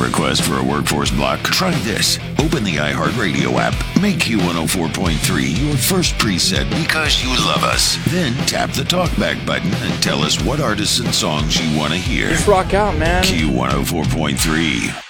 request for a workforce block? Try this. Open the iHeartRadio app. Make Q104.3 your first preset because you love us. Then tap the talkback button and tell us what artists and songs you want to hear. Just rock out, man. Q104.3.